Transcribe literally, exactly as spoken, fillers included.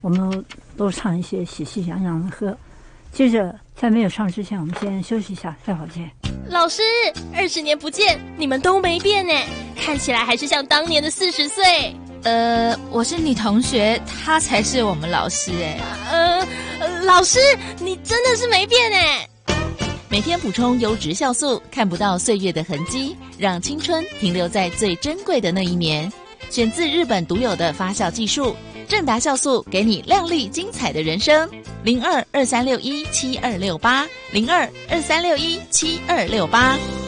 我们都唱一些喜气洋洋的歌。接着在没有唱之前，我们先休息一下，再会见。 老师，二十年不见，你们都没变呢，看起来还是像当年的四十岁。 呃，我是你同学，他才是我们老师哎。 呃，老师，你真的是没变哎。 每天补充优质酵素，看不到岁月的痕迹，让青春停留在最珍贵的那一年。选自日本独有的发酵技术，正达酵素给你亮丽精彩的人生。零二二三六一七二六八，零二二三六一七二六八。